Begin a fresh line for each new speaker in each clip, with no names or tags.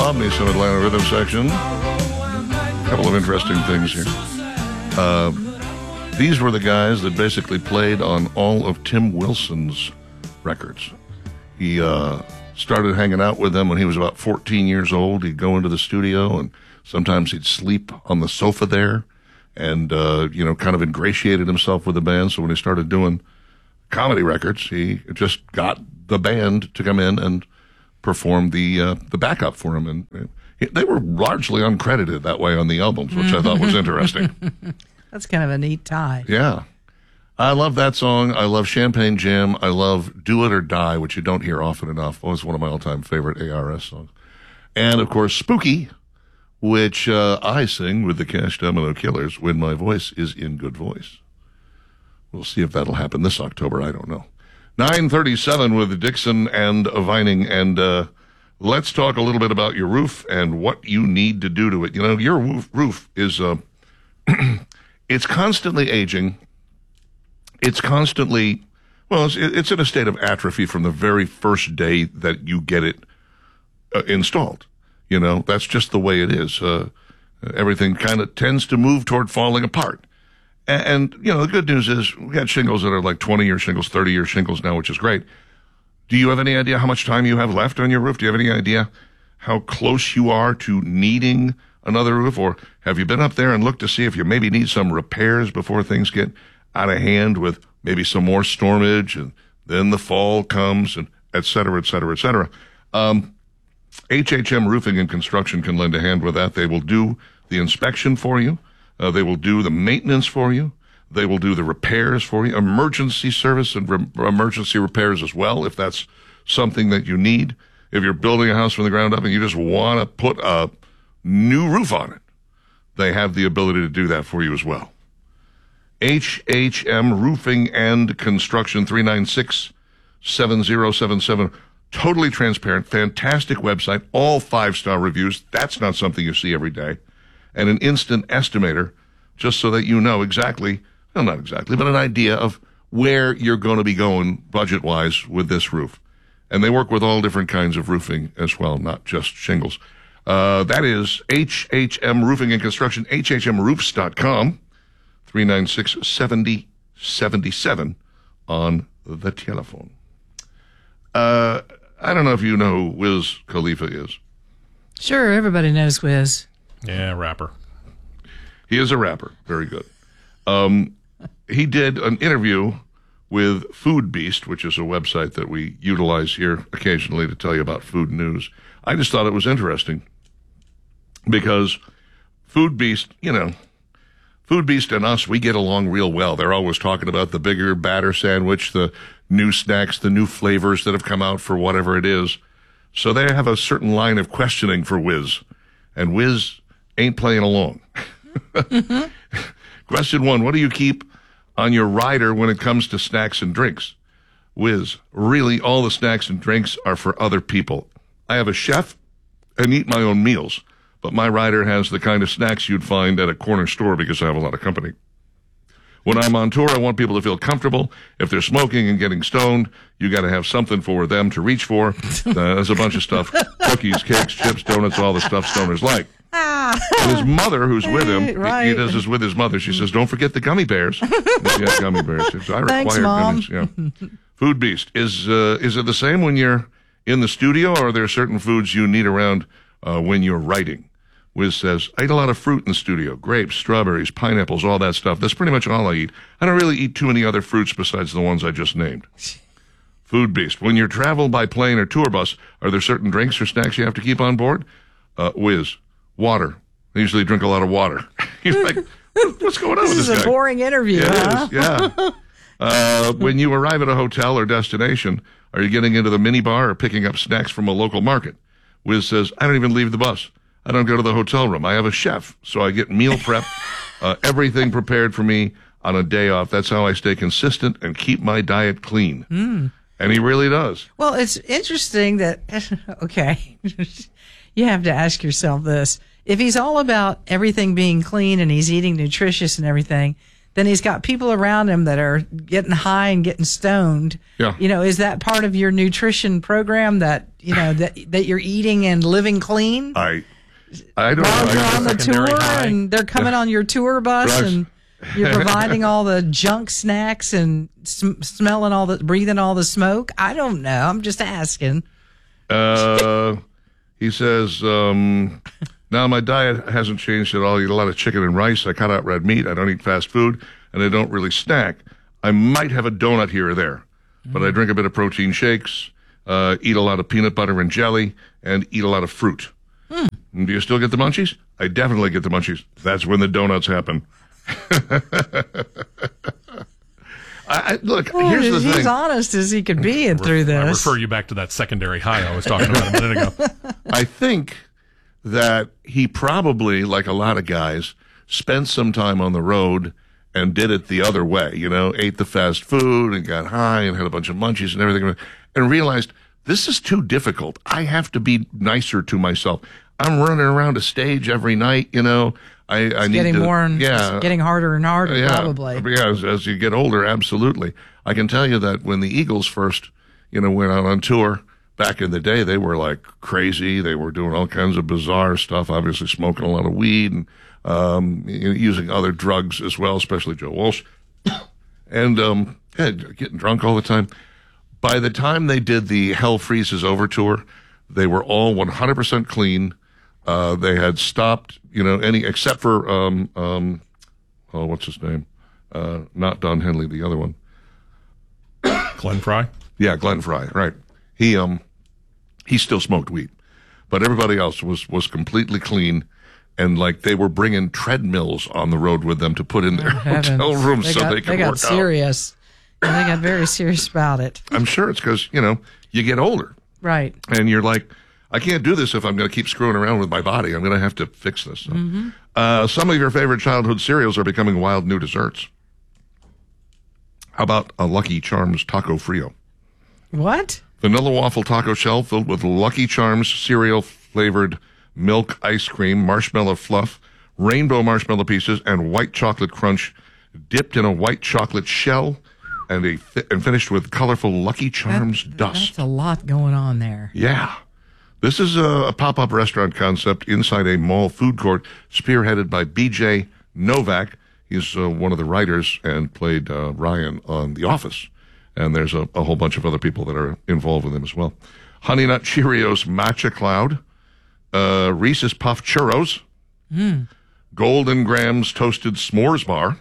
Bob me some Atlanta Rhythm section. A couple of interesting things here. These were the guys that basically played on all of Tim Wilson's records. He started hanging out with them when he was about 14 years old. He'd go into the studio, and sometimes he'd sleep on the sofa there and, kind of ingratiated himself with the band. So when he started doing comedy records, he just got the band to come in and perform the backup for him. And they were largely uncredited that way on the albums, which I thought was interesting.
That's kind of a neat tie.
Yeah. I love that song. I love Champagne Jam. I love Do It or Die, which you don't hear often enough. Always one of my all-time favorite ARS songs. And, of course, Spooky, which I sing with the Cash Domino Killers when my voice is in good voice. We'll see if that'll happen this October. I don't know. 9:37 with Dixon and Vining. And let's talk a little bit about your roof and what you need to do to it. You know, your roof is... it's constantly aging. It's constantly, it's in a state of atrophy from the very first day that you get it installed. You know, that's just the way it is. Everything kind of tends to move toward falling apart. And, the good news is we got shingles that are like 20-year shingles, 30-year shingles now, which is great. Do you have any idea how much time you have left on your roof? Do you have any idea how close you are to needing another roof? Or have you been up there and looked to see if you maybe need some repairs before things get out of hand with maybe some more stormage and then the fall comes and et cetera, et cetera, et cetera. HHM Roofing and Construction can lend a hand with that. They will do the inspection for you. They will do the maintenance for you. They will do the repairs for you, emergency service and emergency repairs as well, if that's something that you need. If you're building a house from the ground up and you just want to put a new roof on it, they have the ability to do that for you as well. HHM Roofing and Construction, 396-7077. Totally transparent, fantastic website, all 5-star reviews. That's not something you see every day. And an instant estimator, just so that you know exactly, well, not exactly, but an idea of where you're going to be going budget-wise with this roof. And they work with all different kinds of roofing as well, not just shingles. That is HHM Roofing and Construction, hhmroofs.com, 396-7077 on the telephone. I don't know if you know who Wiz Khalifa is.
Sure, everybody knows Wiz.
Yeah, rapper.
He is a rapper. Very good. He did an interview with Food Beast, which is a website that we utilize here occasionally to tell you about food news. I just thought it was interesting because Food Beast, Food Beast and us, we get along real well. They're always talking about the bigger batter sandwich, the new snacks, the new flavors that have come out for whatever it is. So they have a certain line of questioning for Wiz. And Wiz ain't playing along. Mm-hmm. Question 1, what do you keep on your rider when it comes to snacks and drinks? Wiz, really all the snacks and drinks are for other people. I have a chef and eat my own meals, but my rider has the kind of snacks you'd find at a corner store because I have a lot of company. When I'm on tour, I want people to feel comfortable. If they're smoking and getting stoned, you got to have something for them to reach for. There's a bunch of stuff, cookies, cakes, chips, donuts, all the stuff stoners like. His mother, who's with him,
right.
He does this with his mother. She says, don't forget the gummy bears. Yeah, gummy bears. I require
Thanks, Mom.
gummies. Yeah. Food Beast. Is it the same when you're in the studio, or are there certain foods you need around when you're writing? Wiz says, I eat a lot of fruit in the studio. Grapes, strawberries, pineapples, all that stuff. That's pretty much all I eat. I don't really eat too many other fruits besides the ones I just named. Food Beast. When you travel by plane or tour bus, are there certain drinks or snacks you have to keep on board? Wiz. Water. I usually drink a lot of water. You're like, what's going on with this guy?
This is a boring interview, huh?
It is, yeah. When you arrive at a hotel or destination, are you getting into the minibar or picking up snacks from a local market? Wiz says, I don't even leave the bus. I don't go to the hotel room. I have a chef, so I get meal prep, everything prepared for me on a day off. That's how I stay consistent and keep my diet clean. And he really does.
Well, it's interesting that, okay, you have to ask yourself this. If he's all about everything being clean and he's eating nutritious and everything, then he's got people around him that are getting high and getting stoned.
Yeah.
Is that part of your nutrition program that, that you're eating and living clean?
I don't know.
While you're on the
secondary
tour
high.
and they're coming on your tour bus
Right.
and you're providing all the junk snacks and breathing all the smoke. I don't know. I'm just asking.
He says, now my diet hasn't changed at all. I eat a lot of chicken and rice. I cut out red meat. I don't eat fast food, and I don't really snack. I might have a donut here or there, but I drink a bit of protein shakes, eat a lot of peanut butter and jelly, and eat a lot of fruit. And do you still get the munchies? I definitely get the munchies. That's when the donuts happen. Look, here's the
He's
thing.
honest as he could be through
I
this.
refer you back to that secondary high I was talking about a minute ago.
I think that he probably, like a lot of guys, spent some time on the road and did it the other way, ate the fast food and got high and had a bunch of munchies and everything, and realized this is too difficult. I have to be nicer to myself. I'm running around a stage every night, I need
getting
to,
more and getting harder and harder,
yeah,
probably.
Yeah, as you get older, absolutely. I can tell you that when the Eagles first, went out on tour back in the day, they were like crazy. They were doing all kinds of bizarre stuff, obviously smoking a lot of weed and using other drugs as well, especially Joe Walsh, and getting drunk all the time. By the time they did the Hell Freezes Over tour, they were all 100% clean. They had stopped, any except for what's his name? Not Don Henley, the other one.
Glenn Fry?
Yeah, Glenn Fry, right. He still smoked weed, but everybody else was completely clean, and like they were bringing treadmills on the road with them to put in their hotel rooms so they could
got
work
serious. And they got very serious about it.
I'm sure it's because you get older,
Right.
and you're like, I can't do this if I'm going to keep screwing around with my body. I'm going to have to fix this. So. Some of your favorite childhood cereals are becoming wild new desserts. How about a Lucky Charms Taco Frio?
What?
Vanilla waffle taco shell filled with Lucky Charms cereal-flavored milk ice cream, marshmallow fluff, rainbow marshmallow pieces, and white chocolate crunch dipped in a white chocolate shell and finished with colorful Lucky Charms dust.
That's a lot going on there.
Yeah. This is a pop-up restaurant concept inside a mall food court spearheaded by B.J. Novak. He's one of the writers and played Ryan on The Office. And there's a whole bunch of other people that are involved with him as well. Honey Nut Cheerios Matcha Cloud, Reese's Puff Churros, Golden Grams Toasted S'mores Bar,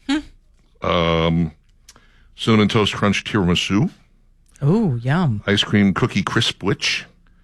Cinnamon Toast Crunch Tiramisu,
Oh, yum.
Ice Cream Cookie Crispwich,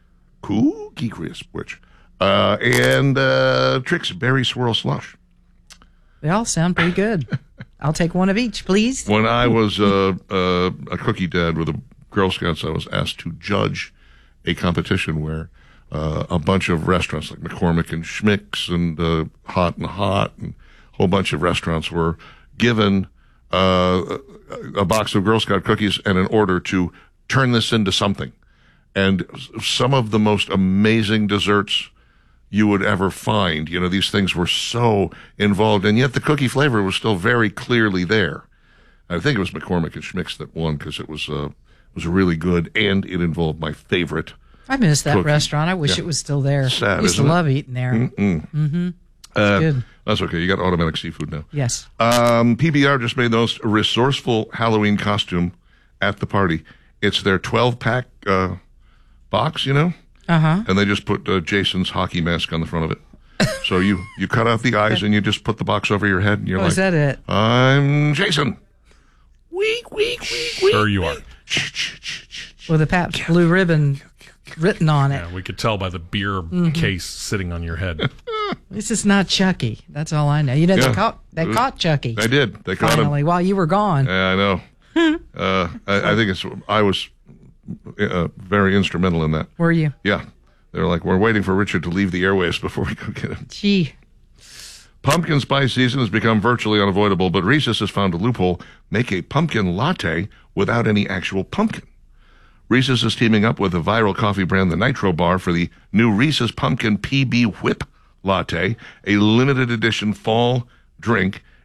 and Trix Berry Swirl Slush.
They all sound pretty good. I'll take one of each, please.
When I was a cookie dad with the Girl Scouts, I was asked to judge a competition where a bunch of restaurants like McCormick and Schmick's and Hot and a whole bunch of restaurants were given a box of Girl Scout cookies and an order to turn this into something. And some of the most amazing desserts you would ever find. These things were so involved, and yet the cookie flavor was still very clearly there. I think it was McCormick and Schmick's that won because it was really good, and it involved my favorite.
I miss that
cookie.
restaurant. I wish
Yeah.
it was still there.
Sad,
I used to
isn't it?
love eating there. Good.
That's okay. You got automatic seafood now.
Yes.
PBR just made the most resourceful Halloween costume at the party. It's their 12-pack box,
Uh-huh.
and they just put Jason's hockey mask on the front of it. So you cut out the eyes and you just put the box over your head, and you're
Oh,
like,
is that it?
I'm Jason. Weak, weak, weak, weak.
Sure you are.
With a Pabst Blue Ribbon written on it.
Yeah, we could tell by the beer case sitting on your head.
This is not Chucky. That's all I know.
Yeah.
They caught Chucky.
They did. They caught
Finally,
him.
while you were gone.
Yeah, I know. I think I was very instrumental in that.
Were you?
Yeah. They're like, we're waiting for Richard to leave the airwaves before we go get him.
Gee.
Pumpkin spice season has become virtually unavoidable, but Reese's has found a loophole. Make a pumpkin latte without any actual pumpkin. Reese's is teaming up with the viral coffee brand The Nitro Bar for the new Reese's Pumpkin PB Whip Latte, a limited edition fall drink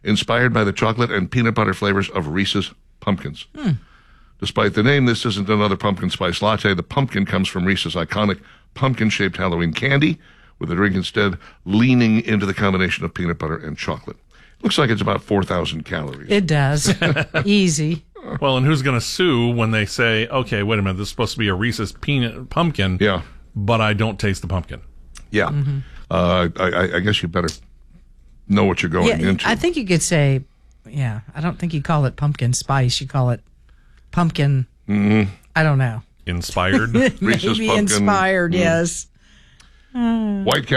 inspired by the chocolate and peanut butter flavors of Reese's Pumpkins. Despite the name, this isn't another pumpkin spice latte. The pumpkin comes from Reese's iconic pumpkin-shaped Halloween candy, with the drink instead leaning into the combination of peanut butter and chocolate. Looks like it's about 4,000 calories.
It does. Easy.
Well, and who's going to sue when they say, okay, wait a minute, this is supposed to be a Reese's peanut pumpkin,
Yeah.
but I don't taste the pumpkin?
Yeah. I guess you better know what you're going into.
I think you could say, I don't think you call it pumpkin spice. You call it pumpkin. I don't know.
Inspired?
Reese's
Maybe
pumpkin.
inspired, yes.
White